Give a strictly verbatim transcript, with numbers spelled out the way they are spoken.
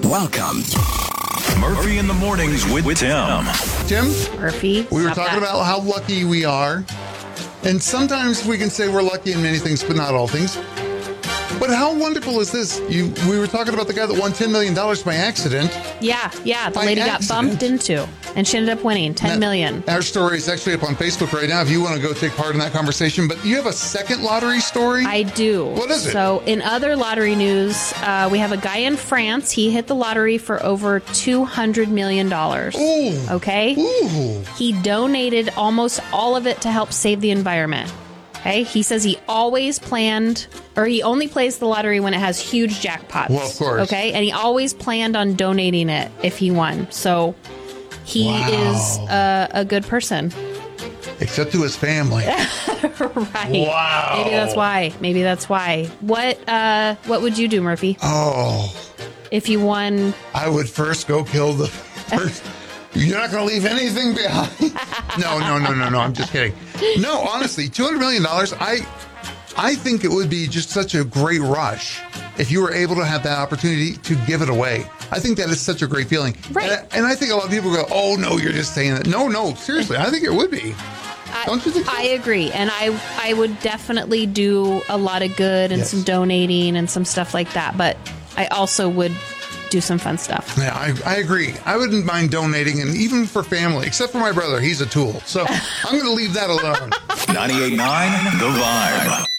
Welcome. Murphy in the Mornings with, with Tim. Tim, Murphy, we were stop talking that. about how lucky we are. And sometimes we can say we're lucky in many things, but not all things. But how wonderful is this? You, we were talking about the guy that won ten million dollars by accident. Yeah, yeah. The By lady accident. got bumped into, and she ended up winning ten million. Our story is actually up on Facebook right now if you want to go take part in that conversation. But you have a second lottery story? I do. What is it? So, in other lottery news, uh, we have a guy in France. He hit the lottery for over two hundred million dollars. Ooh. Okay? Ooh. He donated almost all of it to help save the environment. Okay? He says he always planned, or he only plays the lottery when it has huge jackpots. Well, of course. Okay? And he always planned on donating it if he won. So, he Wow. is a, a good person. Except to his family. Right. Wow. Maybe that's why. Maybe that's why. What uh what would you do, Murphy? Oh, If you won I would first go kill the first. You're not going to leave anything behind. No, no, no, no, no. I'm just kidding. No, honestly, two hundred million dollars, I I think it would be just such a great rush if you were able to have that opportunity to give it away. I think that is such a great feeling. Right. And I, and I think a lot of people go, oh, no, you're just saying that. No, no, seriously. I think it would be. I, Don't you think so? I agree. And I I would definitely do a lot of good and Yes. some donating and some stuff like that, but I also would do some fun stuff. Yeah, I, I agree. I wouldn't mind donating, and even for family, except for my brother. He's a tool. So I'm going to leave that alone. ninety-eight point nine The Vibe.